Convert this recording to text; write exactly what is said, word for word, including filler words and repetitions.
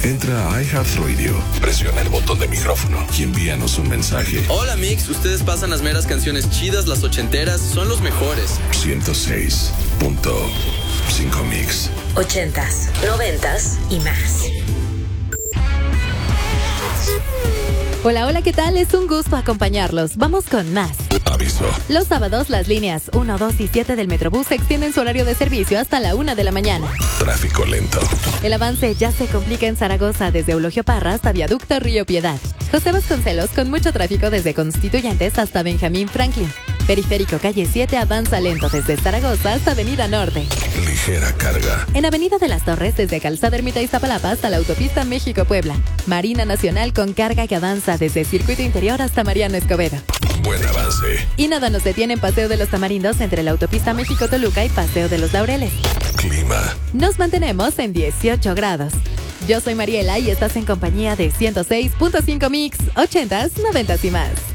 Entra a iHeartRadio, presiona el botón de micrófono y envíanos un mensaje. Hola Mix, ustedes pasan las meras canciones chidas, las ochenteras, son los mejores. ciento seis punto cinco Mix. Ochentas, noventas y más. Hola, hola, ¿qué tal? Es un gusto acompañarlos. Vamos con más. Aviso. Los sábados, las líneas uno, dos y siete del Metrobús extienden su horario de servicio hasta la una de la mañana. Tráfico lento. El avance ya se complica en Zaragoza desde Eulogio Parra hasta Viaducto Río Piedad. José Vasconcelos con mucho tráfico desde Constituyentes hasta Benjamín Franklin. Periférico Calle siete avanza lento desde Zaragoza hasta Avenida Norte. Ligera carga. En Avenida de las Torres desde Calzada Ermita Iztapalapa hasta la autopista México-Puebla. Marina Nacional con carga que avanza desde Circuito Interior hasta Mariano Escobedo. Buen avance. Y nada nos detiene en Paseo de los Tamarindos entre la autopista México-Toluca y Paseo de los Laureles. Clima. Nos mantenemos en dieciocho grados. Yo soy Mariela y estás en compañía de ciento seis punto cinco Mix, ochentas, noventas y más.